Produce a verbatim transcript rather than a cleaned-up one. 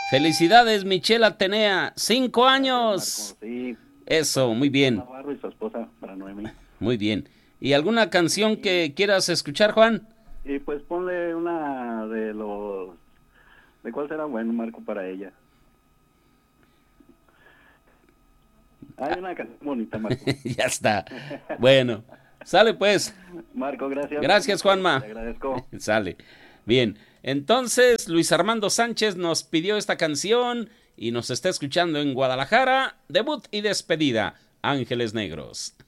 Felicidades, Michelle Atenea, cinco años. Marco, sí. Eso, muy bien. Navarro y su esposa, para Noemí. Muy bien. ¿Y alguna canción que quieras escuchar, Juan? Y pues ponle una de los... ¿De cuál será bueno, Marco, para ella? Hay una canción bonita, Marco. Ya está. Bueno, sale pues. Marco, gracias. Gracias, Juanma. Te agradezco. Sale. Bien. Entonces, Luis Armando Sánchez nos pidió esta canción y nos está escuchando en Guadalajara. Debut y despedida. Ángeles Negros.